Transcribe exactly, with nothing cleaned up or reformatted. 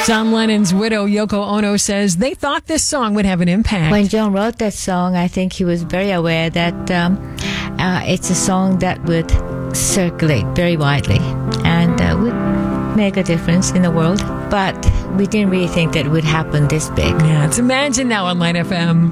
John Lennon's widow, Yoko Ono, says they thought this song would have an impact. When John wrote that song, I think he was very aware that um, uh, it's a song that would circulate very widely and uh, would make a difference in the world. But we didn't really think that it would happen this big. Yeah, it's Imagine now on Light F M.